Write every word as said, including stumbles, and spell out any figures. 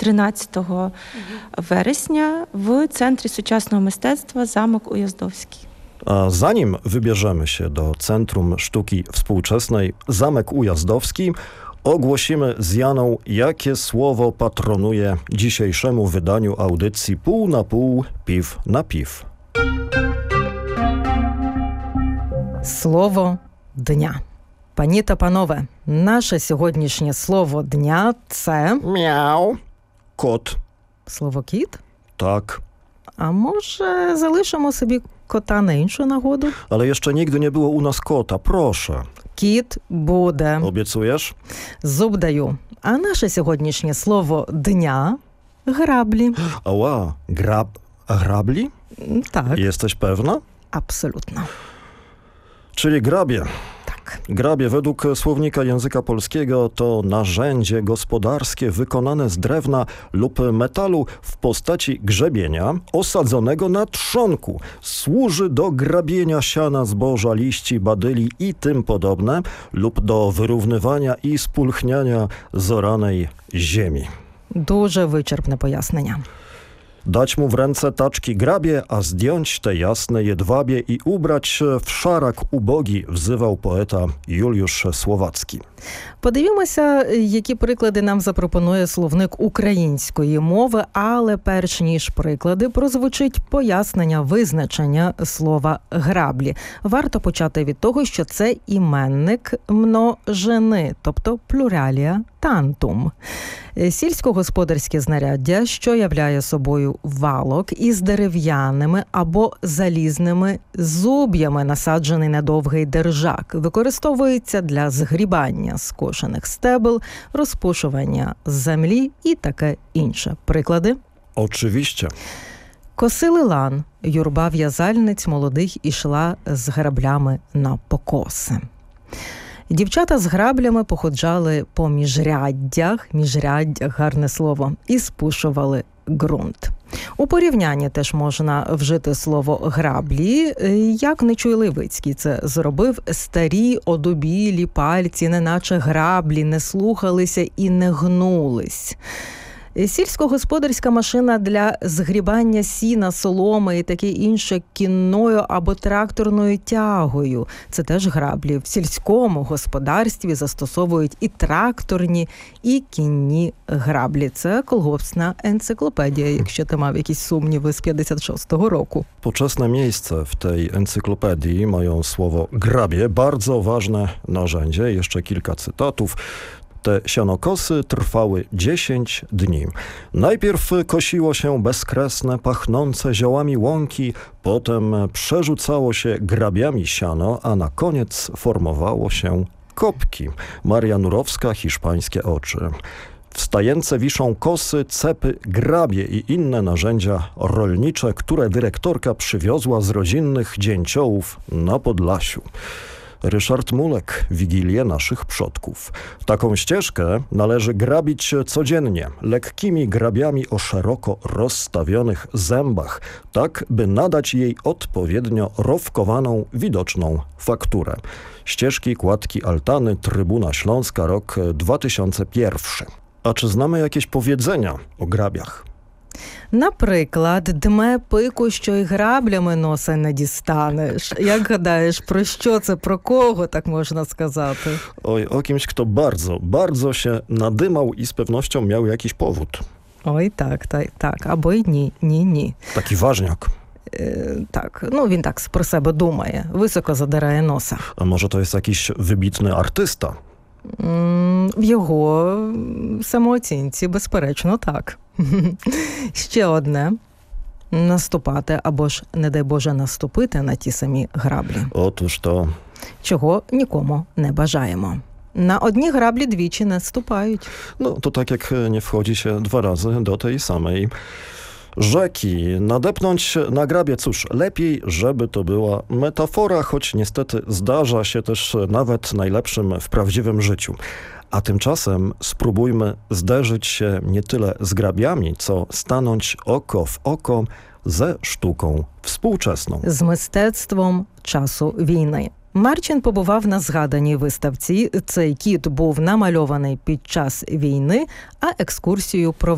тринадцятого вересня w Centrum Сучасного Мистецтва Zamek Ujazdowski. A zanim wybierzemy się do Centrum Sztuki Współczesnej Zamek Ujazdowski, ogłosimy z Janą, jakie słowo patronuje dzisiejszemu wydaniu audycji Pół na pół, piw na piw. Слово дня. Пані та панове, наше сьогоднішнє слово дня – це... Miau. Kot. Слово кіт? Tak. А може залишимо собі кота на іншу нагоду? Ale jeszcze nigdy nie było u nas kota, proszę. Кіт буде. Obiecujesz? Зуб даю. А наше сьогоднішнє слово дня – граблі. Ała, grab... grabli? Так, Jesteś pewna? абсолютно. Czyli grabie. Так. Grabie według słownika języka polskiego to narzędzie gospodarskie wykonane z drewna lub metalu w postaci grzebienia osadzonego na trzonku. Służy do grabienia siana, zboża, liści, badyli i tym podobne lub do wyrównywania i spulchniania zoranej ziemi. Дуже вичерпне пояснення. Dać mu w ręce taczki grabie, a zdjąć te jasne jedwabie i ubrać w szarak ubogi, wzywał poeta Juliusz Słowacki. Подивімося, які приклади нам запропонує словник української мови, але перш ніж приклади, прозвучить пояснення визначення слова «граблі». Варто почати від того, що це іменник множини, тобто плюралія тантум. Сільськогосподарське знаряддя, що являє собою валок із дерев'яними або залізними зуб'ями, насаджений на довгий держак, використовується для згрібання скошених стебел, розпушування землі і таке інше. Приклади? Oczywiście. Косили лан. Юрба в'язальниць молодих ішла з граблями на покоси. Дівчата з граблями походжали по міжряддях, міжряддях, гарне слово, і спушували ґрунт. У порівнянні теж можна вжити слово «граблі», як Нечуй Левицький це зробив. Старі одубілі пальці, неначе граблі, не слухалися і не гнулись. Сільськогосподарська машина для згрібання сіна, соломи і таке інше кінною або тракторною тягою. Це теж граблі. В сільському господарстві застосовують і тракторні, і кінні граблі. Це колгоспна енциклопедія, якщо ти мав якісь сумніви з п'ятдесят шостого року. Poczesne miejsce w tej encyklopedii mają słowo grabie, bardzo ważne narzędzie. Jeszcze kilka cytatów. Te sianokosy trwały dziesięć dni. Najpierw kosiło się bezkresne, pachnące ziołami łąki, potem przerzucało się grabiami siano, a na koniec formowało się kopki. Maria Nurowska, Hiszpańskie oczy. Wstające wiszą kosy, cepy, grabie i inne narzędzia rolnicze, które dyrektorka przywiozła z rodzinnych dzięciołów na Podlasiu. Ryszard Mulek, Wigilie naszych przodków. Taką ścieżkę należy grabić codziennie, lekkimi grabiami o szeroko rozstawionych zębach, tak by nadać jej odpowiednio rowkowaną, widoczną fakturę. Ścieżki, kładki, altany, Trybuna Śląska, rok dwa tysiące pierwszy. A czy znamy jakieś powiedzenia o grabiach? Наприклад, дме пику, що й граблями носа не дістанеш. Як гадаєш, про що це, про кого, так можна сказати? Oj, o kimś, kto bardzo, bardzo się nadymał i z pewnością miał jakiś powód. Ой, так, так, так. Або й ні, ні, ні. Taki ważniak. Е, так, ну він так про себе думає, високо задирає носа. A może to jest jakiś wybitny artysta? М, В його самооцінці, безперечно, так. Ще одне. Наступати або ж, не дай Боже, наступити на ті самі граблі. Otóż to... Чого нікому не бажаємо. На одні граблі двічі не ступають. No to tak jak nie wchodzi się dwa razy do tej samej rzeki. Nadepnąć na grabie, cóż, lepiej, żeby to była metafora, choć niestety zdarza się też nawet najlepszym w prawdziwym życiu. A tymczasem spróbujmy zderzyć się nie tyle z grabiami, co stanąć oko w oko ze sztuką współczesną. З мистецтвом часу війни. Марчин побував на згаданій виставці. Цей кіт був намальований під час війни, а екскурсію провели